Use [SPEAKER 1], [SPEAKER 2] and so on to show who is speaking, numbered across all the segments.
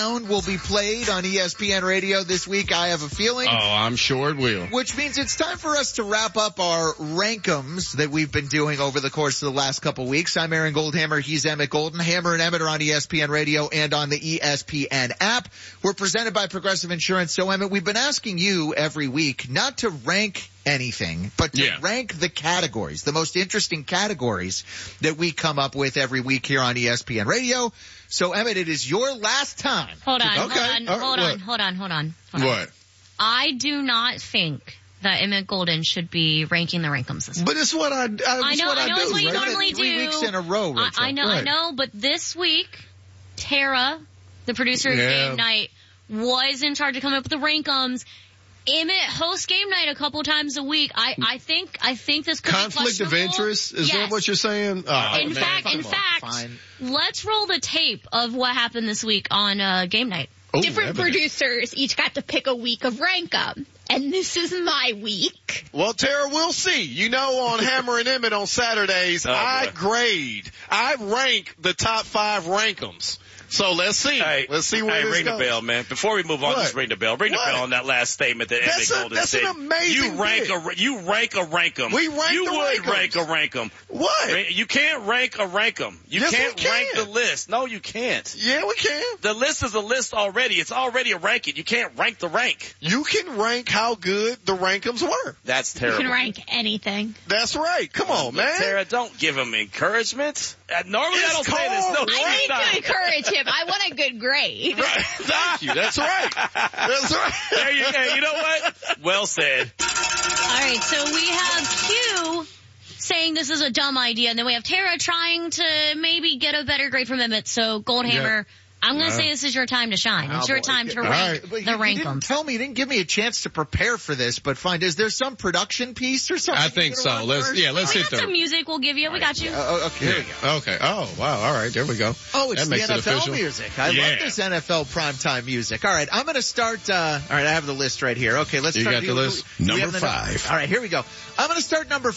[SPEAKER 1] will be played on ESPN Radio this week, I have a feeling.
[SPEAKER 2] Oh, I'm sure it will.
[SPEAKER 1] Which means it's time for us to wrap up our Rank'ems that we've been doing over the course of the last couple weeks. I'm Aaron Goldhammer. He's Emmett Golden. Hammer and Emmett are on ESPN Radio and on the ESPN app. We're presented by Progressive Insurance. So, Emmett, we've been asking you every week not to rank anything, but to rank the categories, the most interesting categories that we come up with every week here on ESPN Radio. So, Emmett, it is your last time.
[SPEAKER 3] Hold on.
[SPEAKER 2] What?
[SPEAKER 3] I do not think that Emmett Golden should be ranking the Rank'ems this week.
[SPEAKER 2] But it's what I know.
[SPEAKER 3] It's what you normally do.
[SPEAKER 1] 3 weeks in a row, Rachel.
[SPEAKER 3] I know, but this week, Tara, the producer of Game Night, was in charge of coming up with the Rank'ems. Emmett hosts Game Night a couple times a week. I think this could
[SPEAKER 2] conflict
[SPEAKER 3] be
[SPEAKER 2] of interest. Is that what you're saying?
[SPEAKER 3] In fact, let's roll the tape of what happened this week on Game Night.
[SPEAKER 4] Different producers each got to pick a week of Rank'em, and this is my week.
[SPEAKER 2] Well, Tara, we'll see. You know, on Hammer and Emmett on Saturdays, I rank the top 5 Rank'ems. So let's see. Let's see where this goes.
[SPEAKER 5] Ring the bell, man. Before we move on, just ring the bell. Ring the bell on that last statement that Emmett Golden said.
[SPEAKER 2] That's an amazing
[SPEAKER 5] You rank a Rank'em.
[SPEAKER 2] We rank
[SPEAKER 5] You
[SPEAKER 2] the
[SPEAKER 5] would
[SPEAKER 2] Rank'ems.
[SPEAKER 5] rank a Rank'em.
[SPEAKER 2] What?
[SPEAKER 5] You can't rank a Rank'em. You can't rank the list. No, you can't.
[SPEAKER 2] Yeah, we can.
[SPEAKER 5] The list is a list already. It's already a ranking. You can't rank the rank.
[SPEAKER 2] You can rank how good the Rank'ems were.
[SPEAKER 5] That's terrible.
[SPEAKER 4] You can rank anything.
[SPEAKER 2] That's right. Come on, man.
[SPEAKER 5] Tara, don't give him encouragement. Normally I don't say this. No,
[SPEAKER 4] I need to encourage him. I want a good grade.
[SPEAKER 2] Right. Thank you. That's right. That's right.
[SPEAKER 5] There you go. You know what? Well said.
[SPEAKER 3] All right, so we have Q saying this is a dumb idea, and then we have Tara trying to maybe get a better grade from Emmett. So, Goldhammer, I'm going to say this is your time to shine. It's your time to rank the Rank'ems.
[SPEAKER 1] You didn't give me a chance to prepare for this, but fine. Is there some production piece or something?
[SPEAKER 2] I think so. Let's hit
[SPEAKER 3] there. Some music we'll give you. We got you.
[SPEAKER 1] Okay, here we go.
[SPEAKER 2] Okay. Oh, wow. All right. There we go.
[SPEAKER 1] Oh, it's
[SPEAKER 2] that
[SPEAKER 1] the
[SPEAKER 2] makes
[SPEAKER 1] NFL music. I love this NFL primetime music. All right. I'm going to start. All right. I have the list right here. Okay. Let's start.
[SPEAKER 2] You got the list?
[SPEAKER 6] Number 5.
[SPEAKER 1] All right. Here we go. I'm going to start number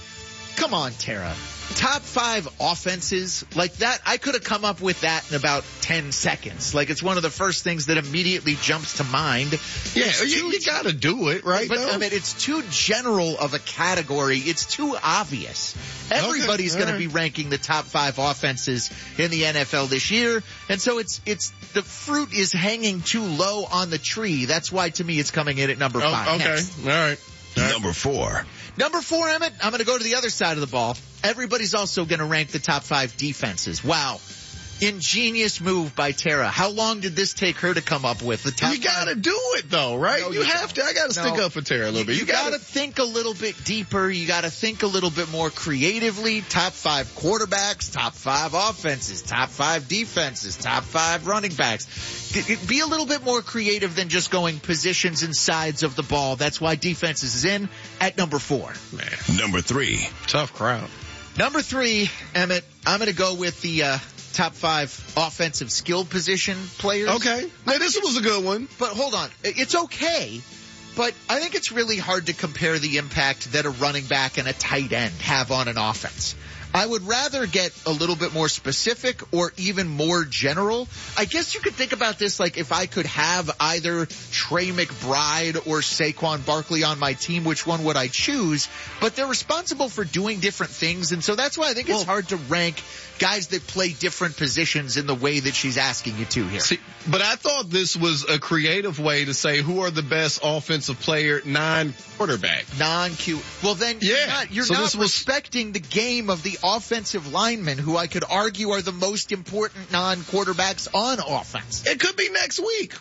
[SPEAKER 1] 5. Come on, Tara. Top 5 offenses like that. I could have come up with that in about 10 seconds. Like, it's one of the first things that immediately jumps to mind.
[SPEAKER 2] Yeah, you got to do it, right?
[SPEAKER 1] But I mean, it's too general of a category. It's too obvious. Everybody's going to be ranking the top 5 offenses in the NFL this year. And so it's the fruit is hanging too low on the tree. That's why, to me, it's coming in at number 5.
[SPEAKER 2] Okay.
[SPEAKER 1] Next.
[SPEAKER 2] All right.
[SPEAKER 6] Number 4.
[SPEAKER 1] Number 4, Emmett, I'm going to go to the other side of the ball. Everybody's also going to rank the top 5 defenses. Wow. Ingenious move by Tara. How long did this take her to come up with? You
[SPEAKER 2] got to do it, though, right?
[SPEAKER 1] No,
[SPEAKER 2] you have to. I got to stick up for Tara a little bit.
[SPEAKER 1] You got to think a little bit deeper. You got to think a little bit more creatively. Top 5 quarterbacks, top 5 offenses, top 5 defenses, top 5 running backs. Be a little bit more creative than just going positions and sides of the ball. That's why defenses is in at number 4.
[SPEAKER 6] Man. Number 3.
[SPEAKER 2] Tough crowd.
[SPEAKER 1] Number 3, Emmett, I'm going to go with the top 5 offensive skill position players.
[SPEAKER 2] Okay. Now, this was a good one.
[SPEAKER 1] But hold on. It's okay, but I think it's really hard to compare the impact that a running back and a tight end have on an offense. I would rather get a little bit more specific or even more general. I guess you could think about this like if I could have either Trey McBride or Saquon Barkley on my team, which one would I choose? But they're responsible for doing different things, and so that's why I think it's hard to rank guys that play different positions in the way that she's asking you to here.
[SPEAKER 2] See, but I thought this was a creative way to say who are the best offensive player non-quarterback.
[SPEAKER 1] Non-Q. Well, then you're not respecting the game of the offensive linemen, who I could argue are the most important non-quarterbacks on offense.
[SPEAKER 2] It could be next week.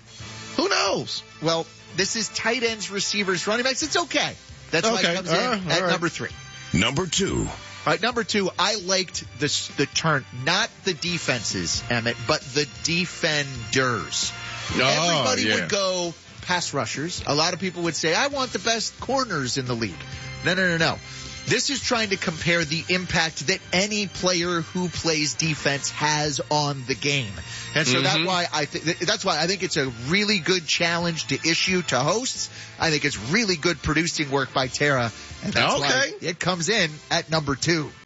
[SPEAKER 2] Who knows?
[SPEAKER 1] Well, this is tight ends, receivers, running backs. It's okay. That's why it comes in at number 3.
[SPEAKER 6] Number 2.
[SPEAKER 1] All right, number 2, I liked the turn, not the defenses, Emmett, but the defenders. Everybody would go pass rushers. A lot of people would say, I want the best corners in the league. No. This is trying to compare the impact that any player who plays defense has on the game. And so that's why I think it's a really good challenge to issue to hosts. I think it's really good producing work by Tara. And that's why it comes in at number 2.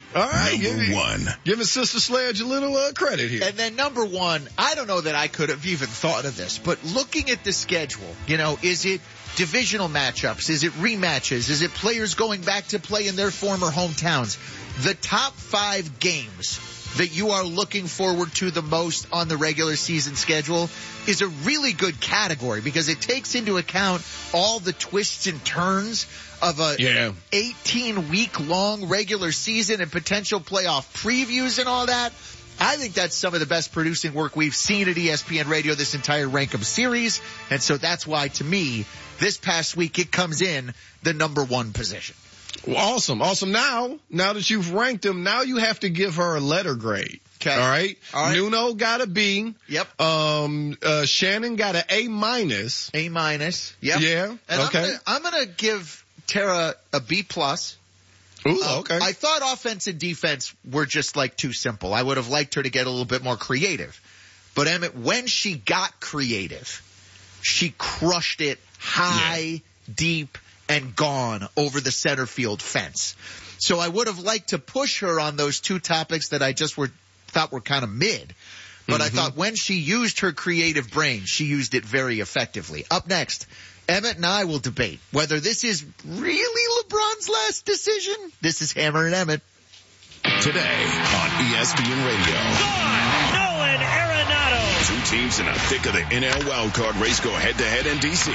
[SPEAKER 2] All right.
[SPEAKER 6] Number 1.
[SPEAKER 2] Giving Sister Sledge a little credit here.
[SPEAKER 1] And then number 1, I don't know that I could have even thought of this, but looking at the schedule, is it divisional matchups? Is it rematches? Is it players going back to play in their former hometowns? The top 5 games that you are looking forward to the most on the regular season schedule is a really good category because it takes into account all the twists and turns of a 18-week-long regular season and potential playoff previews and all that. I think that's some of the best producing work we've seen at ESPN Radio this entire Rank-'em series. And so that's why, to me, this past week it comes in the number 1 position.
[SPEAKER 2] Well, awesome. Now that you've ranked them, now you have to give her a letter grade.
[SPEAKER 1] Okay.
[SPEAKER 2] All right. Nuno got a B.
[SPEAKER 1] Yep.
[SPEAKER 2] Shannon got an A-.
[SPEAKER 1] A-. Yep.
[SPEAKER 2] Yeah.
[SPEAKER 1] And
[SPEAKER 2] okay.
[SPEAKER 1] I'm gonna give Tara a B+.
[SPEAKER 2] Ooh, okay.
[SPEAKER 1] I thought offense and defense were just too simple. I would have liked her to get a little bit more creative. But Emmett, when she got creative, she crushed it high, deep, and gone over the center field fence. So I would have liked to push her on those 2 topics that I just thought were kind of mid. But I thought when she used her creative brain, she used it very effectively. Up next, Emmett and I will debate whether this is really LeBron's last decision. This is Hammer and Emmett.
[SPEAKER 6] Today on ESPN Radio.
[SPEAKER 5] Nolan Arenado.
[SPEAKER 6] 2 teams in the thick of the NL wildcard race go head-to-head in D.C.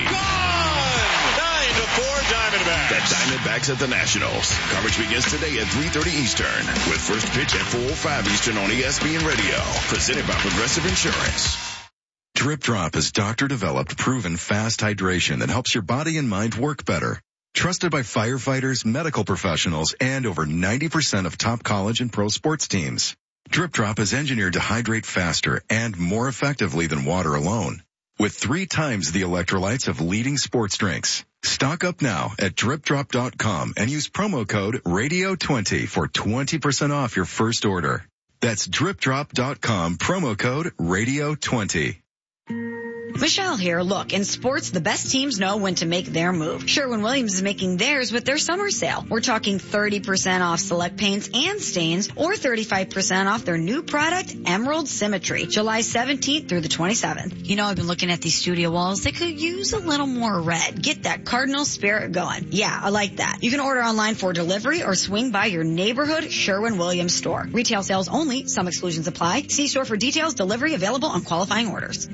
[SPEAKER 5] 9-4 Diamondbacks.
[SPEAKER 6] The Diamondbacks at the Nationals. Coverage begins today at 3:30 Eastern with first pitch at 4:05 Eastern on ESPN Radio. Presented by Progressive Insurance. Drip Drop is doctor-developed, proven fast hydration that helps your body and mind work better. Trusted by firefighters, medical professionals, and over 90% of top college and pro sports teams. Drip Drop is engineered to hydrate faster and more effectively than water alone, with 3 times the electrolytes of leading sports drinks. Stock up now at dripdrop.com and use promo code RADIO20 for 20% off your first order. That's dripdrop.com, promo code RADIO20.
[SPEAKER 7] Michelle here. Look, in sports, the best teams know when to make their move. Sherwin-Williams is making theirs with their summer sale. We're talking 30% off select paints and stains, or 35% off their new product, Emerald Symmetry, July 17th through the 27th. I've been looking at these studio walls. They could use a little more red. Get that Cardinal spirit going. Yeah, I like that. You can order online for delivery or swing by your neighborhood Sherwin-Williams store. Retail sales only. Some exclusions apply. See store for details. Delivery available on qualifying orders.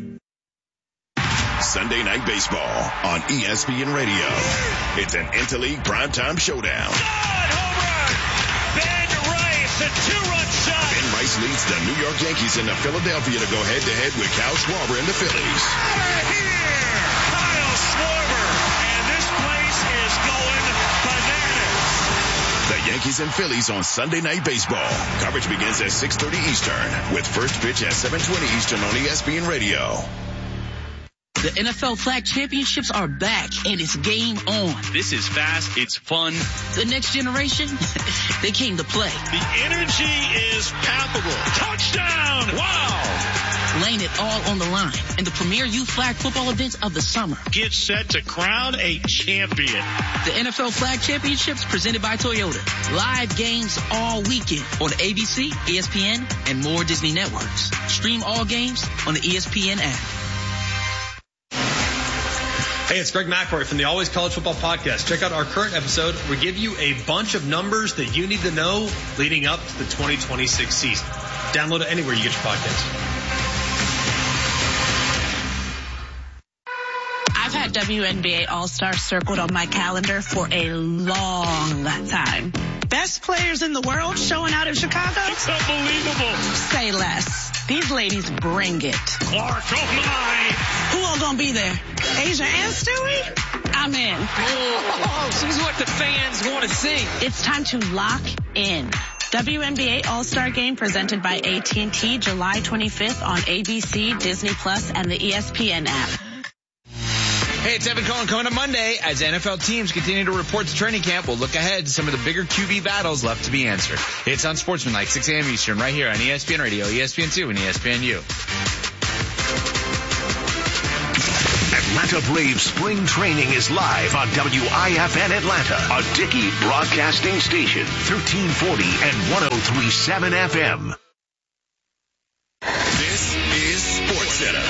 [SPEAKER 6] Sunday Night Baseball on ESPN Radio. It's an interleague primetime showdown.
[SPEAKER 5] Home run! Ben Rice, a 2-run shot.
[SPEAKER 6] Ben Rice leads the New York Yankees into Philadelphia to go head-to-head with Kyle Schwarber and the Phillies.
[SPEAKER 5] Out of here! Kyle Schwarber, and this place is going bananas.
[SPEAKER 6] The Yankees and Phillies on Sunday Night Baseball. Coverage begins at 6:30 Eastern with first pitch at 7:20 Eastern on ESPN Radio.
[SPEAKER 8] The NFL Flag Championships are back, and it's game on.
[SPEAKER 9] This is fast. It's fun.
[SPEAKER 8] The next generation, they came to play.
[SPEAKER 5] The energy is palpable. Touchdown! Wow!
[SPEAKER 8] Laying it all on the line in the premier youth flag football events of the summer.
[SPEAKER 5] Get set to crown a champion.
[SPEAKER 8] The NFL Flag Championships presented by Toyota. Live games all weekend on ABC, ESPN, and more Disney networks. Stream all games on the ESPN app.
[SPEAKER 10] Hey, it's Greg McElroy from the Always College Football Podcast. Check out our current episode. We give you a bunch of numbers that you need to know leading up to the 2026 season. Download it anywhere you get your podcast.
[SPEAKER 11] I've had WNBA All-Star circled on my calendar for a long time. Best players in the world showing out in Chicago?
[SPEAKER 5] It's unbelievable.
[SPEAKER 11] Say less. These ladies bring it.
[SPEAKER 5] Clark, oh my!
[SPEAKER 11] Who all gonna be there? Asia and Stewie? I'm in.
[SPEAKER 12] Oh, she's what the fans want to see.
[SPEAKER 11] It's time to lock in. WNBA All-Star Game presented by AT&T July 25th on ABC, Disney Plus, and the ESPN app.
[SPEAKER 12] Hey, it's Evan Cohen. Coming up Monday, as NFL teams continue to report to training camp, we'll look ahead to some of the bigger QB battles left to be answered. It's on Sportsmanlike, 6 a.m. Eastern, right here on ESPN Radio, ESPN2, and ESPNU.
[SPEAKER 13] Atlanta Braves spring training is live on WIFN Atlanta, a Dickey broadcasting station, 1340 and 103.7 FM.
[SPEAKER 6] This is SportsCenter.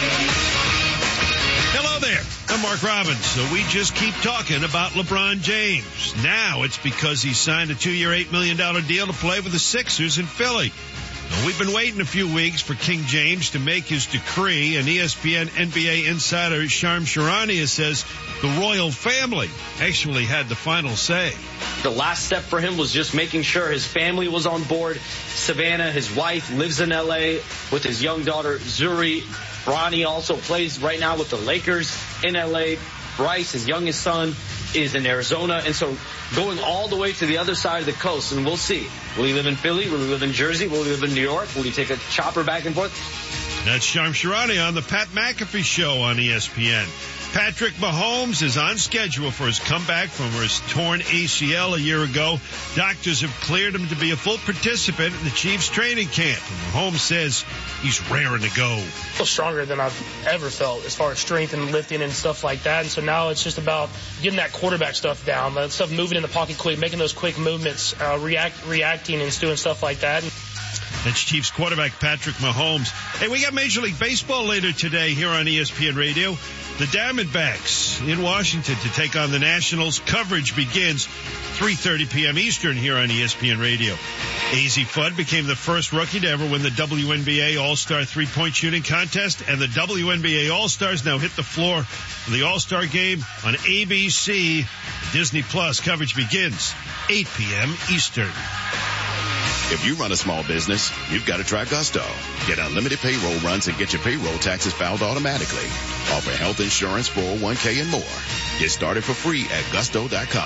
[SPEAKER 14] Hello there. I'm Mark Robbins. So we just keep talking about LeBron James. Now it's because he signed a 2-year, $8 million deal to play with the Sixers in Philly. Now, we've been waiting a few weeks for King James to make his decree, and ESPN NBA insider Shams Charania says the royal family actually had the final say.
[SPEAKER 15] The last step for him was just making sure his family was on board. Savannah, his wife, lives in L.A. with his young daughter, Zuri. Ronnie also plays right now with the Lakers in L.A. Bryce, his youngest son, is in Arizona. And so going all the way to the other side of the coast, and we'll see. Will he live in Philly? Will he live in Jersey? Will he live in New York? Will he take a chopper back and forth?
[SPEAKER 14] That's Shams Charania on the Pat McAfee Show on ESPN. Patrick Mahomes is on schedule for his comeback from his torn ACL a year ago. Doctors have cleared him to be a full participant in the Chiefs training camp. And Mahomes says he's raring to go.
[SPEAKER 16] I feel stronger than I've ever felt as far as strength and lifting and stuff like that. And so now it's just about getting that quarterback stuff down, that stuff moving in the pocket quick, making those quick movements, reacting and doing stuff like that.
[SPEAKER 14] That's Chiefs quarterback Patrick Mahomes. Hey, we got Major League Baseball later today here on ESPN Radio. The Diamondbacks in Washington to take on the Nationals. Coverage begins 3:30 p.m. Eastern here on ESPN Radio. AZ Fudd became the first rookie to ever win the WNBA All-Star three-point shooting contest, and the WNBA All-Stars now hit the floor for the All-Star game on ABC. Disney Plus coverage begins 8 p.m. Eastern.
[SPEAKER 6] If you run a small business, you've got to try Gusto. Get unlimited payroll runs and get your payroll taxes filed automatically. Offer health insurance, 401k, and more. Get started for free at gusto.com.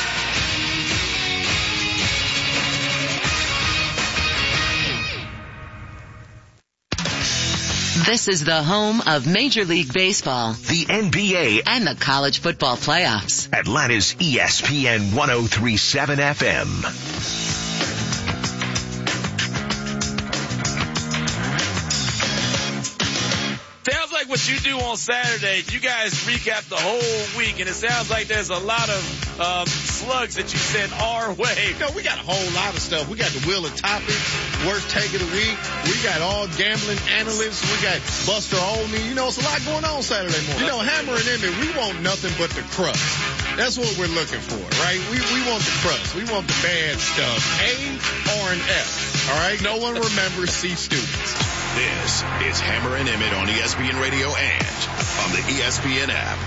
[SPEAKER 17] This is the home of Major League Baseball,
[SPEAKER 13] the NBA,
[SPEAKER 17] and the college football playoffs.
[SPEAKER 13] Atlanta's ESPN 103.7 FM.
[SPEAKER 12] Sounds like what you do on Saturdays, you guys recap the whole week, and it sounds like there's a lot of slugs that you sent our way.
[SPEAKER 2] You know, we got a whole lot of stuff. We got the Wheel of Topics, Worst Take of the Week. We got all gambling analysts. We got Buster Olney. You know, it's a lot going on Saturday morning. You know, Hammer and Emmett, we want nothing but the crust. That's what we're looking for, right? We want the crust. We want the bad stuff. A or an F, all right? No one remembers C students.
[SPEAKER 6] This is Hammer and Emmett on ESPN Radio and on the ESPN app.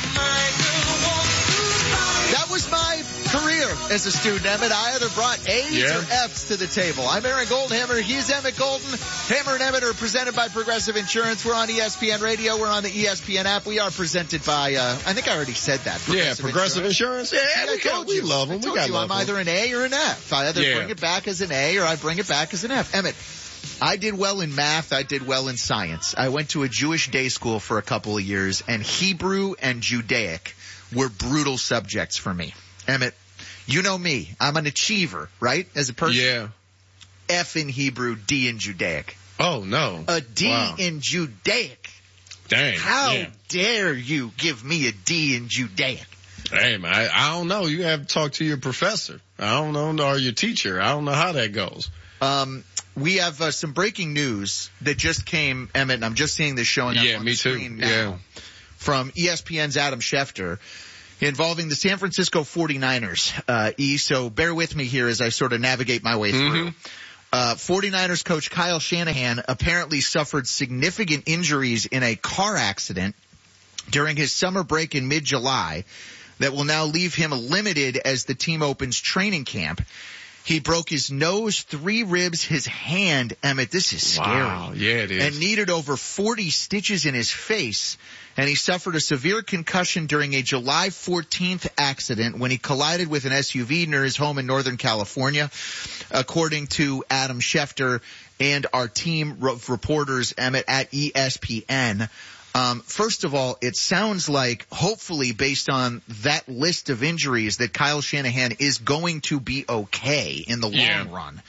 [SPEAKER 1] That was my career as a student, Emmett. I either brought A's or F's to the table. I'm Aaron Goldhammer. He's Emmett Golden. Hammer and Emmett are presented by Progressive Insurance. We're on ESPN Radio. We're on the ESPN app. We are presented by, I think I already said that.
[SPEAKER 2] Progressive Insurance. Yeah, we love them.
[SPEAKER 1] I'm either an A or an F. I either bring it back as an A or I bring it back as an F. Emmett, I did well in math. I did well in science. I went to a Jewish day school for a couple of years, and Hebrew and Judaic were brutal subjects for me. Emmett, you know me. I'm an achiever, right, as a person?
[SPEAKER 2] Yeah.
[SPEAKER 1] F in Hebrew, D in Judaic.
[SPEAKER 2] Oh, no.
[SPEAKER 1] A D in Judaic.
[SPEAKER 2] Dang.
[SPEAKER 1] How dare you give me a D in Judaic?
[SPEAKER 2] Hey, man, I don't know. You have to talk to your professor. I don't know, or your teacher. I don't know how that goes.
[SPEAKER 1] We have some breaking news that just came, Emmett, and I'm just seeing this showing up on the screen now, from ESPN's Adam Schefter, involving the San Francisco 49ers. So bear with me here as I sort of navigate my way through. 49ers coach Kyle Shanahan apparently suffered significant injuries in a car accident during his summer break in mid-July that will now leave him limited as the team opens training camp. He broke his nose, 3 ribs, his hand. Emmett, this is scary.
[SPEAKER 2] Wow, yeah, it is.
[SPEAKER 1] And needed over 40 stitches in his face. And he suffered a severe concussion during a July 14th accident when he collided with an SUV near his home in Northern California, according to Adam Schefter and our team of reporters, Emmett, at ESPN. First of all, it sounds like, hopefully, based on that list of injuries, that Kyle Shanahan is going to be okay in the long run.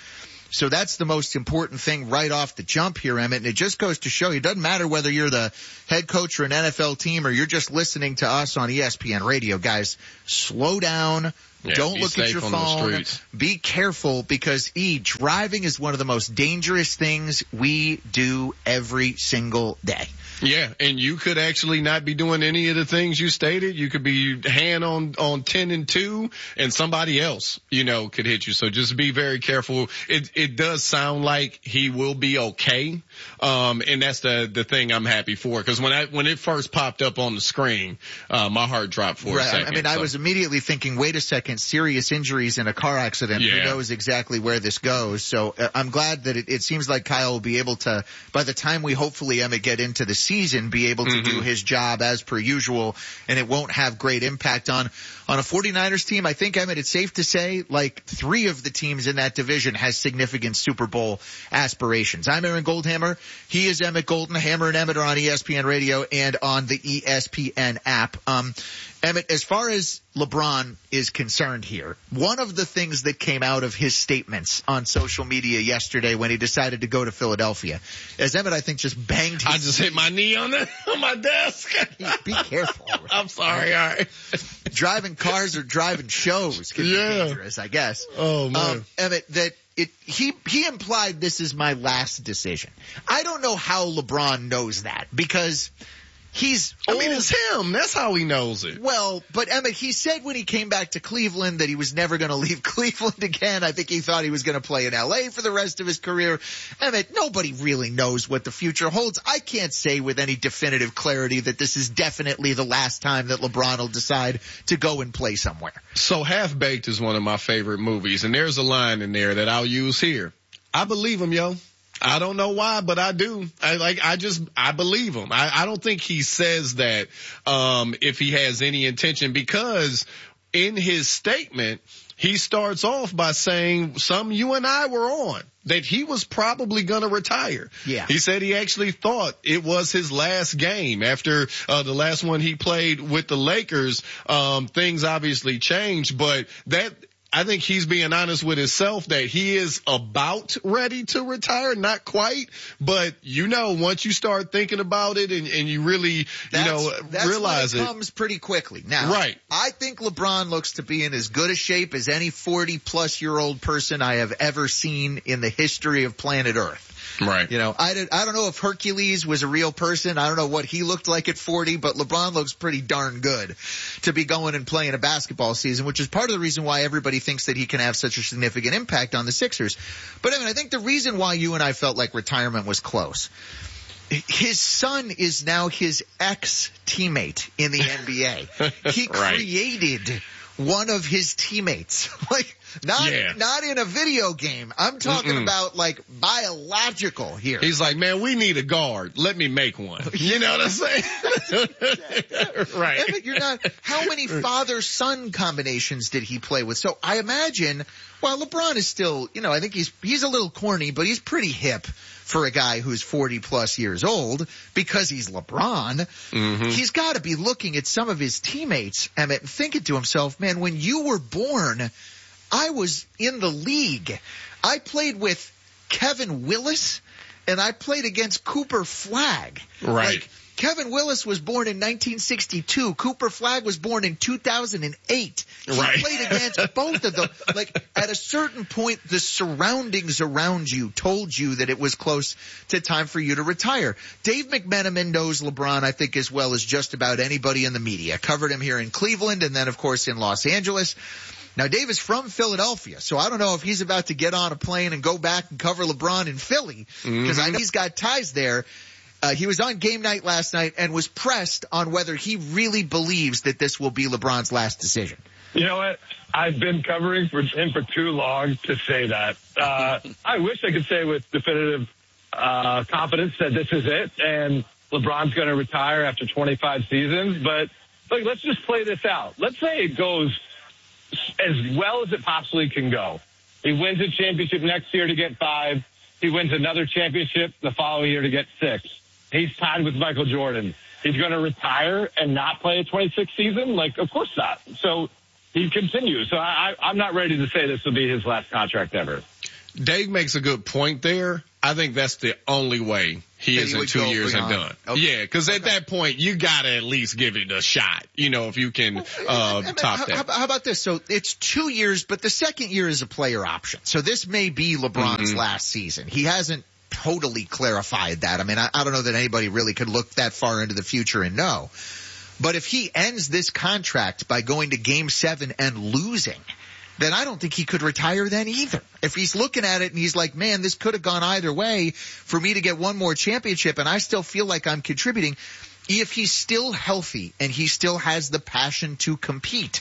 [SPEAKER 1] So that's the most important thing right off the jump here, Emmett. And it just goes to show you, it doesn't matter whether you're the head coach for an NFL team or you're just listening to us on ESPN Radio. Guys, slow down.
[SPEAKER 2] Yeah,
[SPEAKER 1] don't look at your phone. Be careful because driving is one of the most dangerous things we do every single day.
[SPEAKER 2] Yeah, and you could actually not be doing any of the things you stated. You could be hand on 10 and 2 and somebody else, could hit you. So just be very careful. It does sound like he will be okay. And that's the thing I'm happy for. Cause when it first popped up on the screen, my heart dropped for a second.
[SPEAKER 1] I mean, I was immediately thinking, wait a second, serious injuries in a car accident.
[SPEAKER 2] Yeah.
[SPEAKER 1] Who knows exactly where this goes? So I'm glad that it seems like Kyle will be able to, by the time we hopefully, Emmett, get into the season, be able to do his job as per usual, and it won't have great impact on a 49ers team. I think, Emmett, it's safe to say like 3 of the teams in that division has significant Super Bowl aspirations. I'm Aaron Goldhammer. He is Emmett Golden. Hammer and Emmett are on ESPN Radio and on the ESPN app. Emmett, as far as LeBron is concerned here, one of the things that came out of his statements on social media yesterday when he decided to go to Philadelphia, as Emmett, I think, just banged his...
[SPEAKER 2] I just hit my knee on my desk.
[SPEAKER 1] Be careful.
[SPEAKER 2] I'm sorry. All right.
[SPEAKER 1] Driving cars or driving shows can be dangerous, I guess.
[SPEAKER 2] Oh, man.
[SPEAKER 1] Emmett, that he implied this is my last decision. I don't know how LeBron knows that because...
[SPEAKER 2] it's him. That's how he knows it.
[SPEAKER 1] Well, but Emmett, he said when he came back to Cleveland that he was never going to leave Cleveland again. I think he thought he was going to play in LA for the rest of his career. Emmett, nobody really knows what the future holds. I can't say with any definitive clarity that this is definitely the last time that LeBron will decide to go and play somewhere.
[SPEAKER 2] So Half Baked is one of my favorite movies, and there's a line in there that I'll use here. I believe him, yo. I don't know why, but I do. I believe him. I don't think he says that, if he has any intention, because in his statement, he starts off by saying some you and I were on, that he was probably going to retire.
[SPEAKER 1] Yeah.
[SPEAKER 2] He said he actually thought it was his last game after, the last one he played with the Lakers. Things obviously changed, but I think he's being honest with himself that he is about ready to retire. Not quite, but once you start thinking about it and you really, realize
[SPEAKER 1] it comes pretty quickly. Now,
[SPEAKER 2] right.
[SPEAKER 1] I think LeBron looks to be in as good a shape as any 40-plus-year-old person I have ever seen in the history of planet Earth.
[SPEAKER 2] Right.
[SPEAKER 1] I don't know if Hercules was a real person. I don't know what he looked like at 40, but LeBron looks pretty darn good to be going and playing a basketball season, which is part of the reason why everybody thinks that he can have such a significant impact on the Sixers. But I think the reason why you and I felt like retirement was close, his son is now his ex-teammate in the NBA. He created one of his teammates. Not in a video game. I'm talking about biological here.
[SPEAKER 2] He's like, man, we need a guard. Let me make one. You know what I'm saying? Right.
[SPEAKER 1] How many father-son combinations did he play with? So I imagine, LeBron is still, I think he's a little corny, but he's pretty hip for a guy who's 40-plus years old because he's LeBron. Mm-hmm. He's got to be looking at some of his teammates, Emmett, and thinking to himself, man, when you were born, I was in the league. I played with Kevin Willis, and I played against Cooper Flagg.
[SPEAKER 2] Right.
[SPEAKER 1] Kevin Willis was born in 1962. Cooper Flagg was born in 2008. He played against both of them. At a certain point, the surroundings around you told you that it was close to time for you to retire. Dave McMenamin knows LeBron, I think, as well as just about anybody in the media. Covered him here in Cleveland and then, of course, in Los Angeles. Now, Dave is from Philadelphia, so I don't know if he's about to get on a plane and go back and cover LeBron in Philly, because I know he's got ties there. He was on game night last night and was pressed on whether he really believes that this will be LeBron's last decision.
[SPEAKER 18] You know what? I've been covering for him for too long to say that. I wish I could say with definitive confidence that this is it and LeBron's going to retire after 25 seasons. But let's just play this out. Let's say it goes as well as it possibly can go. He wins a championship next year to get 5. He wins another championship the following year to get 6. He's tied with Michael Jordan. He's going to retire and not play a 26th season? Of course not. So he continues. So I'm not ready to say this will be his last contract ever.
[SPEAKER 2] Dave makes a good point there. I think that's the only way he is in 2 years and done. Okay. Yeah, because at that point, you got to at least give it a shot, if you can top that.
[SPEAKER 1] How about this? So it's 2 years, but the second year is a player option. So this may be LeBron's last season. He hasn't totally clarified that. I mean, I don't know that anybody really could look that far into the future and know. But if he ends this contract by going to Game 7 and losing, then I don't think he could retire then either. If he's looking at it and he's like, man, this could have gone either way for me to get one more championship and I still feel like I'm contributing. If he's still healthy and he still has the passion to compete,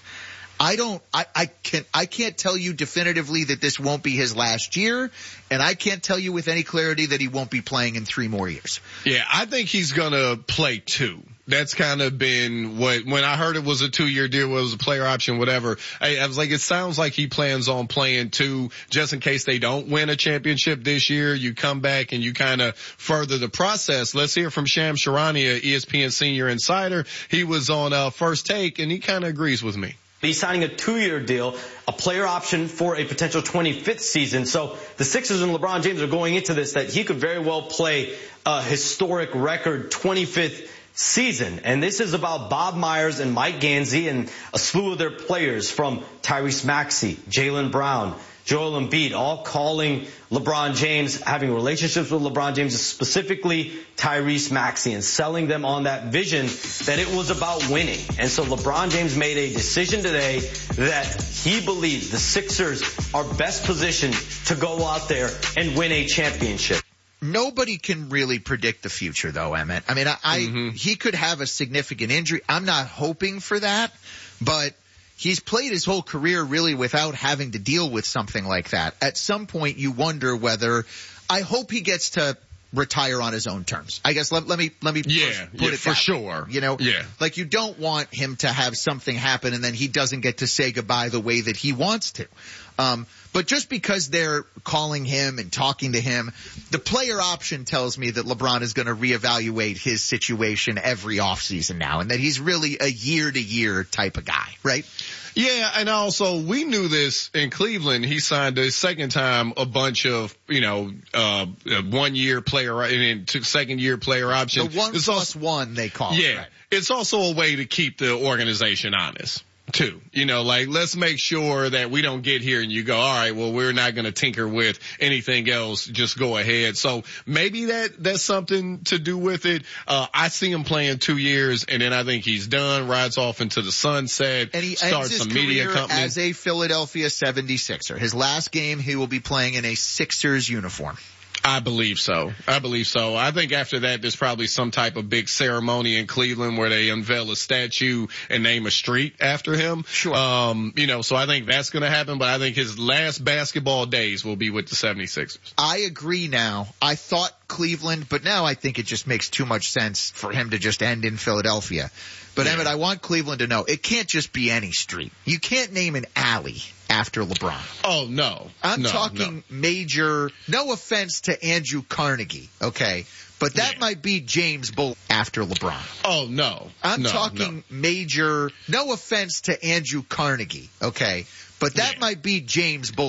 [SPEAKER 1] I can't tell you definitively that this won't be his last year, and I can't tell you with any clarity that he won't be playing in 3 more years.
[SPEAKER 2] Yeah, I think he's gonna play 2. That's kind of been when I heard it was a 2-year deal, it was a player option, whatever. I was like, it sounds like he plans on playing 2 just in case they don't win a championship this year. You come back and you kind of further the process. Let's hear from Shams Charania, ESPN senior insider. He was on First Take and he kind of agrees with me.
[SPEAKER 15] He's signing a 2-year deal, a player option for a potential 25th season. So the Sixers and LeBron James are going into this that he could very well play a historic record 25th season. And this is about Bob Myers and Mike Gansey and a slew of their players from Tyrese Maxey, Jaylen Brown, Joel Embiid, all calling LeBron James, having relationships with LeBron James, specifically Tyrese Maxey, and selling them on that vision that it was about winning. And so LeBron James made a decision today that he believes the Sixers are best positioned to go out there and win a championship.
[SPEAKER 1] Nobody can really predict the future, though, Emmett. I mean, he could have a significant injury. I'm not hoping for that, but he's played his whole career really without having to deal with something like that. At some point, you wonder whether – I hope he gets to retire on his own terms. I guess let me put it
[SPEAKER 2] for sure.
[SPEAKER 1] Like you don't want him to have something happen and then he doesn't get to say goodbye the way that he wants to. But just because they're calling him and talking to him, the player option tells me that LeBron is going to reevaluate his situation every offseason now and that he's really a year-to-year type of guy, right?
[SPEAKER 2] Yeah, and also we knew this in Cleveland. He signed a second time a bunch of, 1 year player and then took second year player option.
[SPEAKER 1] The 1+1 they call it.
[SPEAKER 2] Yeah. Right. It's also a way to keep the organization honest too. Let's make sure that we don't get here and you go, all right, well, we're not going to tinker with anything else. Just go ahead. So maybe that's something to do with it. I see him playing 2 years and then I think he's done, rides off into the sunset,
[SPEAKER 1] and he
[SPEAKER 2] starts
[SPEAKER 1] ends his
[SPEAKER 2] a media
[SPEAKER 1] career
[SPEAKER 2] company.
[SPEAKER 1] As a Philadelphia 76er. His last game, he will be playing in a Sixers uniform.
[SPEAKER 2] I believe so. I think after that, there's probably some type of big ceremony in Cleveland where they unveil a statue and name a street after him.
[SPEAKER 1] Sure.
[SPEAKER 2] So I think that's going to happen, but I think his last basketball days will be with the 76ers.
[SPEAKER 1] I agree now. I thought Cleveland, but now I think it just makes too much sense for him to just end in Philadelphia. But Emmett, I want Cleveland to know it can't just be any street. You can't name an alley after LeBron.
[SPEAKER 2] Oh, no.
[SPEAKER 1] I'm talking major, no offense to Andrew Carnegie, okay? But that might be James Bull after LeBron.
[SPEAKER 2] Oh, no.
[SPEAKER 1] I'm talking major, no offense to Andrew Carnegie, okay? But that might be James Bull